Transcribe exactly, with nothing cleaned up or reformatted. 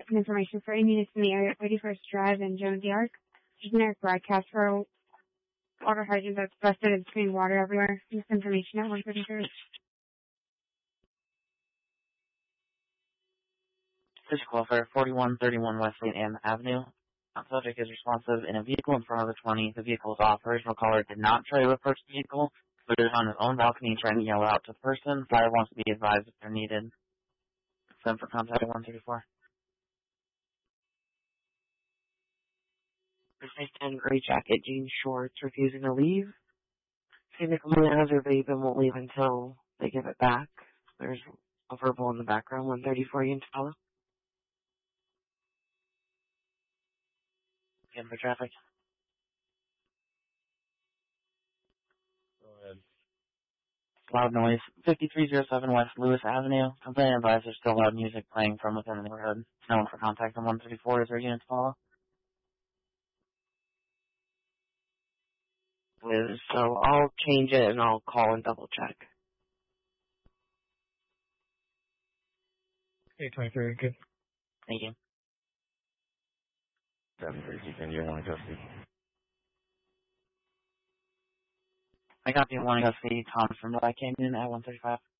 Some information for any units in the area, thirty-first Drive and Jones Yard. Generic broadcast for water hydrant that's busted and spewing water everywhere. This information at one thirty-three. Fish call for forty-one thirty-one Wesleyan Ann Avenue. The subject is responsive in a vehicle in front of the twenty. The vehicle is off. Original caller did not try to approach the vehicle, but is on his own balcony trying to yell out to the person. Fire wants to be advised if they're needed. Send for contact at one thirty-four. Precise ten gray jacket, jeans, shorts, refusing to leave. Significantly has their vape and won't leave until they give it back. There's a verbal in the background, one thirty-four units follow. Again for traffic. Go ahead. Loud noise. fifty-three oh seven West Lewis Avenue. Complaint advised there's still loud music playing from within the neighborhood. No one for contact on one thirty-four. Is there units follow? Liz, so I'll change it and I'll call and double check. eight twenty-three, good. Thank you. seven thirty, can you want to custody? I got the one custody. Tom from I came in at one thirty-five.